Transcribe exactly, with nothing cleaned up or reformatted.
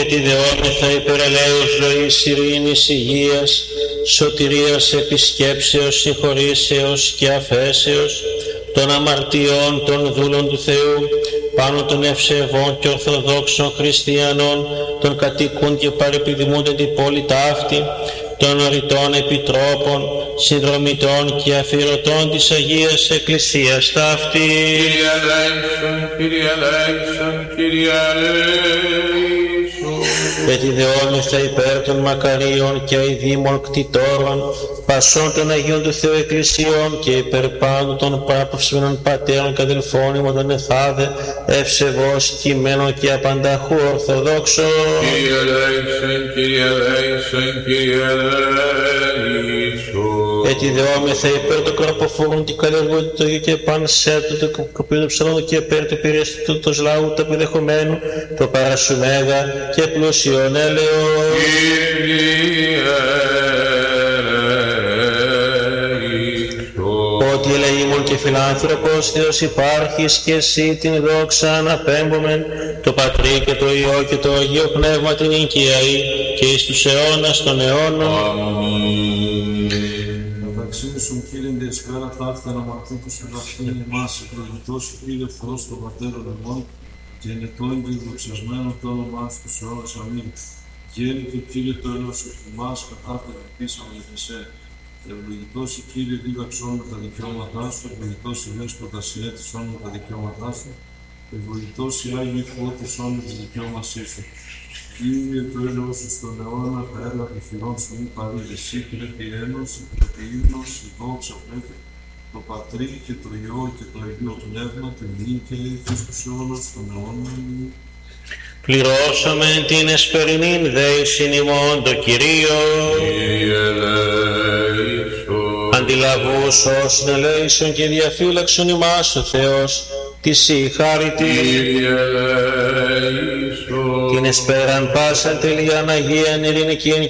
ετιδεόμεθα υπερελαίους ζωής, ειρήνης, υγείας, σωτηρίας, επισκέψεως, συγχωρήσεως και αφέσεως των αμαρτιών των δούλων του Θεού, πάνω των ευσεβών και ορθοδόξων χριστιανών, των κατοίκων και παρεπιδημούνται την πόλη ταύτη, των ρητών επιτρόπων, συνδρομητών και αφιερωτών της Αγίας Εκκλησίας ταύτη. Κύριε ελέησον, Κύριε ελέησον, Κύριε ελέησον. Ετιδεόμεθα υπέρ των μακαρίων και αηδήμων κτητόρων, πασών των Αγίων του Θεού Εκκλησιών και υπέρ πάντων των παραπαυσμένων πατέρων και αδελφών ημών των εθάδε, ευσεβώς, κειμένων και απανταχού ορθοδόξων. Κύριε ελέησον, Κύριε ελέησον, Κύριε ελέησον. Ετιδεόμεθα υπέρ των καρποφόρων και καλλιεργούνται το γη και πανσέτο το κοπείο του ψαλμού και υπέρ του πυρεστήτου του λαού του απεδεχομένου, το παρασουμέγα και πλούσιον έλεος. Κύριε ελέησον. Ότι ελεήμων και φιλάνθρωπος Θεός υπάρχεις και εσύ την δόξα αναπέμπομεν, το Πατρί και το Υιό και το Αγίο Πνεύμα την οικιαή και εις τους αιώνας των αιώνων. Αξίωσον Κύριε διασκάρα ταύτα να μαρτύκους φυλαχθήν εμάς, ευλογητός Κύριε Θεός των Πατέρων ημών και ενετών και δοξασμένο το όνομά σου στους αιώνας. Αμήν. Γέννητο Κύριε το έλεος σου θυμάς, κατάφερε ελπίσαμε για εσέ. Ευλογητός η Κύριε δίδαξόν με τα δικαιώματά σου, ευλογητός η Δέσποτα συνέτησόν με τα δικαιώματά σου, ευλογητός η Άγιοι φώτισόν με τις δικαιώμασή σου. Κύριε το έλεος σου στον αιώνα, τα έργα των χειρών σου μη παρήγε. Εσύ πρέπει η ένωση, πρέπει η ύμνος, η δόξα πρέπει το Πατρί και το Υιό και το Αγίο Πνεύμα, την νύχη και ήλθε στους αιώνας των αιώνων. Πληρώσαμε την εσπερινήν δέησιν ημών το Κυρίο. Κύριε ελέησον. Αντιλαβούς όσων ελέησον και διαφύλαξον ημάς ο Θεός, της η χάρητη. Κύριε ελέησον. Την εσπέραν πάσαν τελειάν Αγίαν ειρηνικήν